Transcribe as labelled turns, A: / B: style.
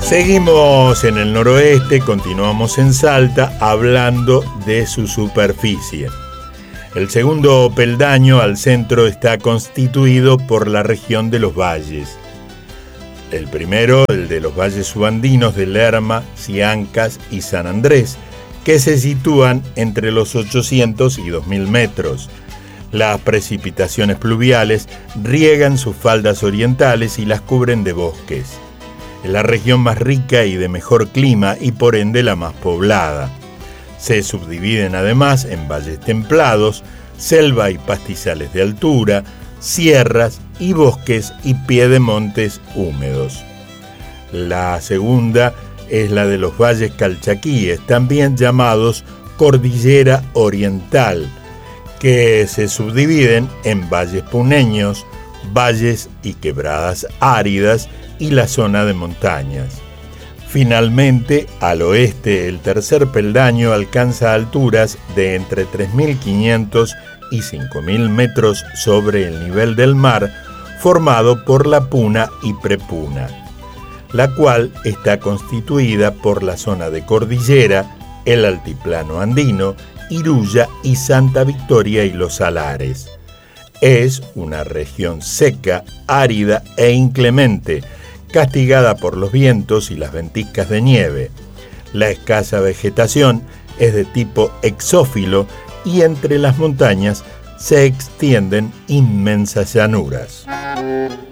A: Seguimos en el noroeste, continuamos en Salta, hablando de su superficie. El segundo peldaño al centro está constituido por la región de los valles. El primero, el de los valles subandinos de Lerma, Siancas y San Andrés, que se sitúan entre los 800 y 2000 metros. Las precipitaciones pluviales riegan sus faldas orientales y las cubren de bosques. Es la región más rica y de mejor clima y por ende la más poblada. Se subdividen además en valles templados, selva y pastizales de altura, sierras y bosques y piedemontes húmedos. La segunda es la de los valles calchaquíes, también llamados Cordillera Oriental, que se subdividen en valles puneños, valles y quebradas áridas y la zona de montañas. Finalmente, al oeste, el tercer peldaño alcanza alturas de entre 3.500 y 5.000 metros sobre el nivel del mar, formado por la Puna y Prepuna, la cual está constituida por la zona de cordillera, el altiplano andino, Iruya y Santa Victoria y los Salares. Es una región seca, árida e inclemente, castigada por los vientos y las ventiscas de nieve. La escasa vegetación es de tipo exófilo y entre las montañas se extienden inmensas llanuras.